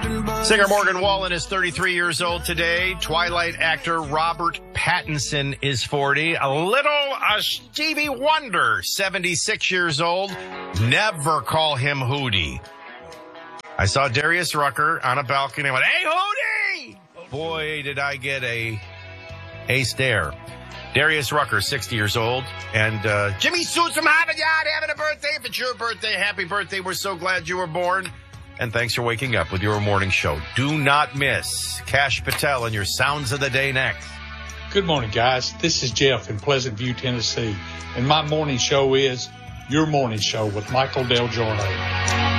Singer Morgan Wallen is 33 years old today. Twilight actor Robert Pattinson is 40. A little Stevie Wonder, 76 years old. Never call him Hootie. I saw Darius Rucker on a balcony. I went, "Hey, Hootie!" Boy, did I get a stare. Darius Rucker, 60 years old. And Jimmy Suits from Harvard Yard having a birthday. If it's your birthday, happy birthday. We're so glad you were born. And thanks for waking up with your morning show. Do not miss Kash Patel and your Sounds of the Day next. Good morning, guys. This is Jeff in Pleasant View, Tennessee. And my morning show is Your Morning Show with Michael Del Giorno.